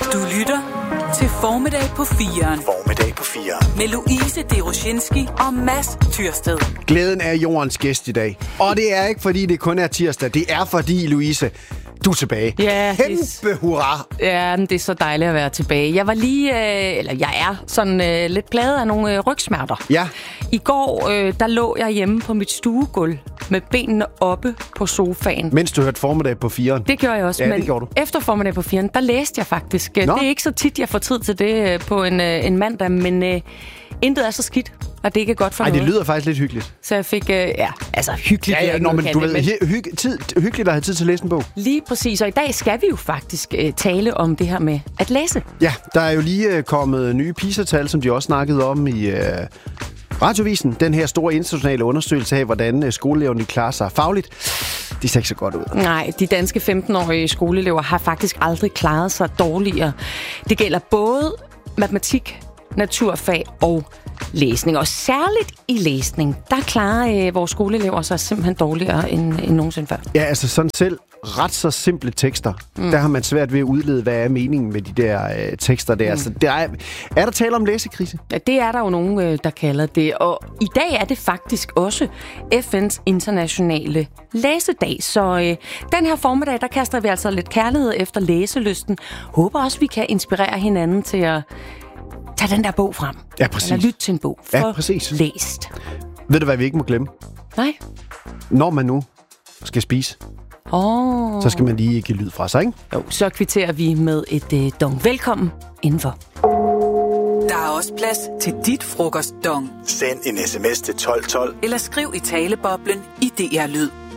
Du lytter til Formiddag på 4'eren. Formiddag på 4'eren. Med Louise Deroshinski og Mads Tyrsted. Glæden er jordens gæst i dag. Og det er ikke, fordi det kun er tirsdag. Det er, fordi, Louise, du er tilbage. Ja, kæmpe hurra! Ja, det er så dejligt at være tilbage. Jeg var lige, jeg er sådan lidt plaget af nogle rygsmerter. Ja. I går, der lå jeg hjemme på mit stuegulv med benene oppe på sofaen. Mens du hørte Formiddag på 4'eren. Det gjorde jeg også, ja, men det gjorde du. Efter Formiddag på 4'eren, der læste jeg faktisk. Nå. Det er ikke så tit, jeg får tid til det på en mandag, men intet er så skidt, og det ikke er godt for noget. Nej, det lyder faktisk lidt hyggeligt. Så jeg fik, hyggeligt. Ja, men du ved, hyggeligt at have tid til at læse en bog. Lige præcis, og i dag skal vi jo faktisk tale om det her med at læse. Ja, der er jo lige kommet nye PISA-tal, som de også snakkede om i Radiovisen. Den her store internationale undersøgelse af, hvordan skoleeleverne klarer sig fagligt. Det ser ikke så godt ud. Nej, de danske 15-årige skoleelever har faktisk aldrig klaret sig dårligere. Det gælder både matematik, naturfag og læsning. Og særligt i læsning, der klarer vores skoleelever sig simpelthen dårligere end nogensinde før. Ja, altså sådan selv ret så simple tekster, der har man svært ved at udlede, hvad er meningen med de der tekster der. Så der er der tale om læsekrise? Ja, det er der jo nogen, der kalder det. Og i dag er det faktisk også FN's internationale læsedag. Så den her formiddag, der kaster vi altså lidt kærlighed efter læselysten. Håber også, vi kan inspirere hinanden til at tage den der bog frem. Ja, præcis. Eller lytte til en bog. Ja, præcis. Læst. Ved du, hvad vi ikke må glemme? Nej. Når man nu skal spise, så skal man lige give lyd fra sig, ikke? Jo, så kvitterer vi med et dong. Velkommen indenfor. Der er også plads til dit frokostdong. Send en sms til 1212. Eller skriv i taleboblen i DR Lyd.